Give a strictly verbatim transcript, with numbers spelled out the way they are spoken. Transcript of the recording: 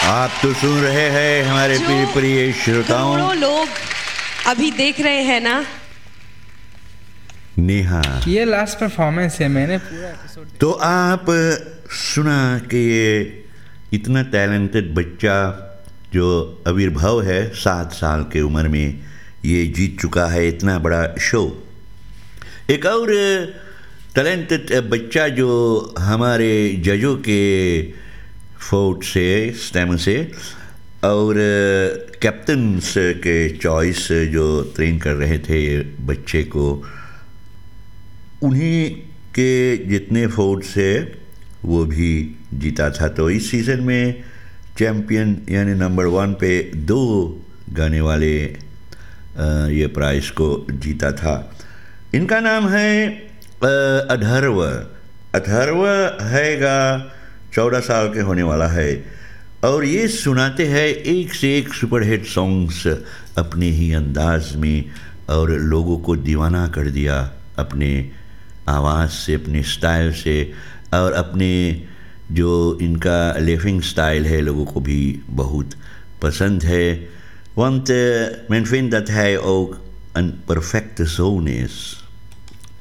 आप तो सुन रहे हैं हमारे प्रिय प्रिय श्रोताओं, करोड़ों लोग अभी देख रहे हैं ना। नेहा, ये लास्ट परफॉर्मेंस है, मैंने पूरा एपिसोड। तो आप सुना कि ये इतना टैलेंटेड बच्चा जो आविर्भाव है सात साल के उम्र में, ये जीत चुका है इतना बड़ा शो। एक और टैलेंटेड बच्चा जो हमारे जजों के फोर्ट से स्टेम से और कैप्टन्स के चॉइस जो ट्रेन कर रहे थे बच्चे को, उन्हीं के जितने फोर्ट से वो भी जीता था। तो इस सीज़न में चैम्पियन यानी नंबर वन पे दो गाने वाले ये प्राइज़ को जीता था। इनका नाम है अथर्व। अथर्व हैगा चौदह साल के होने वाला है और ये सुनाते हैं एक से एक सुपरहिट सॉन्ग्स अपने ही अंदाज में, और लोगों को दीवाना कर दिया अपने आवाज़ से, अपने स्टाइल से, और अपने जो इनका लेफिंग स्टाइल है लोगों को भी बहुत पसंद है। Want men vindt dat hij ook een perfecte zoon is.